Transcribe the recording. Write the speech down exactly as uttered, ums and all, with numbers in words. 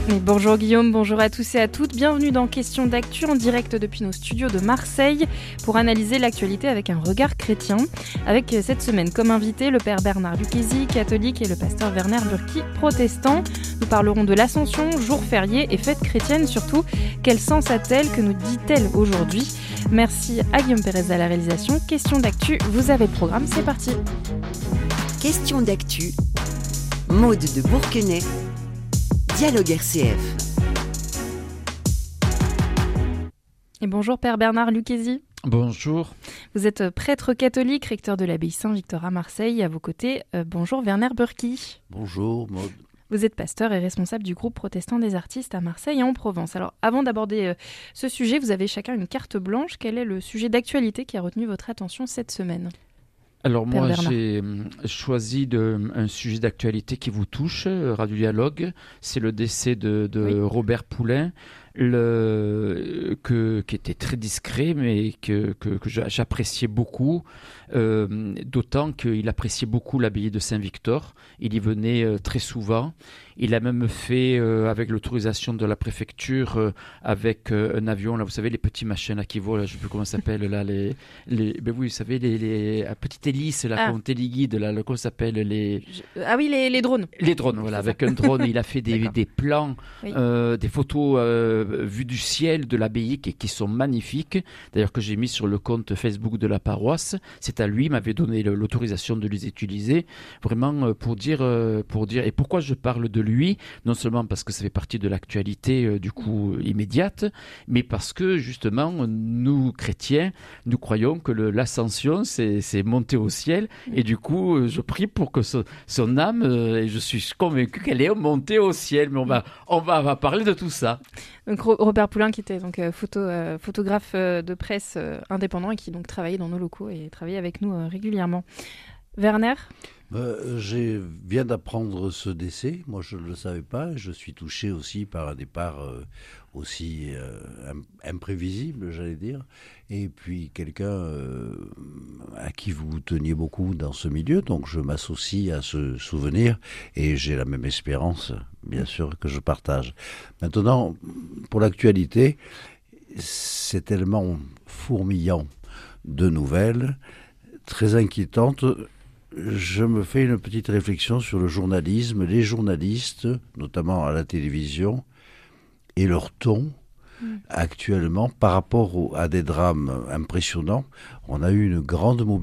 Et bonjour Guillaume, bonjour à tous et à toutes. Bienvenue dans Question d'actu en direct depuis nos studios de Marseille pour analyser l'actualité avec un regard chrétien. Avec cette semaine comme invité le père Bernard Lucchesi, catholique, et le pasteur Werner Burki, protestant. Nous parlerons de l'Ascension, jour férié et fête chrétienne surtout. Quel sens a-t-elle, que nous dit-elle aujourd'hui ? Merci à Guillaume Pérez à la réalisation. Question d'actu, vous avez le programme, c'est parti. Question d'actu, Maude de Bourquenay, Dialogue R C F. Et bonjour Père Bernard Lucchesi. Bonjour. Vous êtes prêtre catholique, recteur de l'abbaye Saint-Victor à Marseille. À vos côtés, euh, bonjour Werner Burki. Bonjour Maude. Vous êtes pasteur et responsable du groupe protestant des artistes à Marseille et en Provence. Alors, avant d'aborder euh, ce sujet, vous avez chacun une carte blanche. Quel est le sujet d'actualité qui a retenu votre attention cette semaine ? Alors Père moi, Bernard. j'ai choisi de, un sujet d'actualité qui vous touche, Radio Dialogue. C'est le décès de, de Oui. Robert Poulain, le, que, qui était très discret, mais que, que, que j'appréciais beaucoup, euh, d'autant qu'il appréciait beaucoup l'abbaye de Saint-Victor. Il y venait euh, très souvent. Il a même fait, euh, avec l'autorisation de la préfecture, euh, avec euh, un avion, là, vous savez, les petits machins là, qui volent, là, je ne sais plus comment ça s'appelle, là, les, les, ben oui, vous savez, les, les à petite hélice, là, Ah. comme téléguide, là, le- comment ça s'appelle, les, Je- Ah oui, les, les drones. les drones, voilà, C'est ça. avec un drone, il a fait des, D'accord. des plans, Oui. euh, des photos euh, vues du ciel de l'abbaye qui, qui sont magnifiques, d'ailleurs que j'ai mis sur le compte Facebook de la paroisse. C'est à lui, il m'avait donné le- l'autorisation de les utiliser, vraiment euh, pour dire, euh, pour dire, et pourquoi je parle de lui, non seulement parce que ça fait partie de l'actualité euh, du coup immédiate, mais parce que justement, nous chrétiens, nous croyons que le- l'ascension, c'est, c'est monter au ciel, et du coup, euh, je prie pour que son, son âme, euh, et je suis convaincu qu'elle est montée au ciel, mais on va, on va, on va parler de tout ça. Donc, Ro- Robert Poulain, qui était donc euh, photo, euh, photographe euh, de presse euh, indépendant et qui donc travaillait dans nos locaux et travaillait avec nous euh, régulièrement. Werner ? Euh, je viens d'apprendre ce décès, moi je ne le savais pas, je suis touché aussi par un départ euh, aussi euh, im- imprévisible, j'allais dire, et puis quelqu'un euh, à qui vous teniez beaucoup dans ce milieu, donc je m'associe à ce souvenir et j'ai la même espérance, bien sûr, que je partage. Maintenant, pour l'actualité, c'est tellement fourmillant de nouvelles, très inquiétantes. Je me fais une petite réflexion sur le journalisme, les journalistes, notamment à la télévision, et leur ton mmh. actuellement par rapport au- à des drames impressionnants. On a eu une grande mobilisation.